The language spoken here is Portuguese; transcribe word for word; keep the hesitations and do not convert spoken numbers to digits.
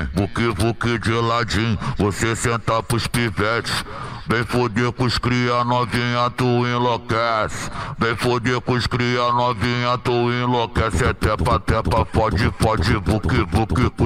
vem, buque, buque de ladinho, você senta pros pivetes. Vem foder com os cria novinha, tu enlouquece. Vem foder com os cria novinha, tu enlouquece. É tepa, tepa, pode, pode, buque, buque.